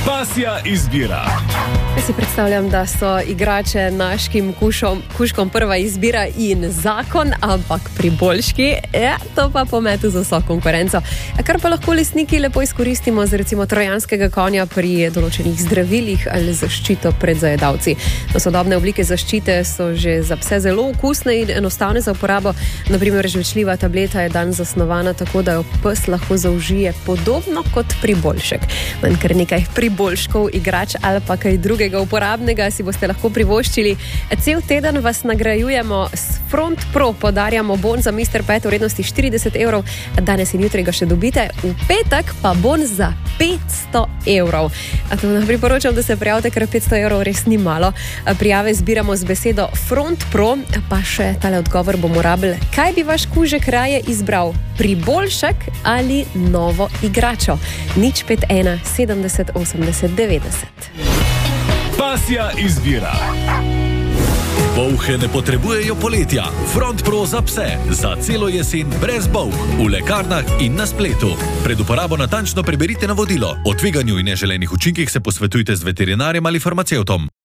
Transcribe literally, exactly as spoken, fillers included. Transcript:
Pasja izbira. Jaz si predstavljam, da so igrače naškim kušom, kuškom prva izbira in zakon, ampak pri boljški, ja, to pa pometu za vso konkurenco. Kar pa lahko lesniki lepo izkoristimo z recimo trojanskega konja pri določenih zdravilih ali zaščito pred zajedavci. No, sodobne oblike zaščite so že za pse zelo okusne in enostavne za uporabo. Naprimer, žvečljiva tableta je dan zasnovana tako, da jo pes lahko zaužije podobno kot priboljšek. Manj kar nekaj priboljškov, igrač ali pa kaj drugega uporabnega si boste lahko privoščili. Cel teden vas nagrajujemo s Front Pro, podarjamo bon za mister Pet v vrednosti štirideset evrov, danes in jutri ga še dobite, v petek pa bon za petsto evrov. A to priporočam, da se prijavite, ker petsto evrov res ni malo. Prijave zbiramo z besedo Front Pro, pa še tale odgovor bomo rabili. Kaj bi vaš kužek raje izbral? Priboljšek ali novo igračo? nič pet ena sedemdeset osemdeset devetdeset. Pasja izbira. Bolhe ne potrebujejo poletja. Front Pro za pse. Za celo jesen brez bolh. V lekarnah in na spletu. Pred uporabo natančno preberite navodilo. O tveganju in neželenih učinkih se posvetujte z veterinarjem ali farmacevtom.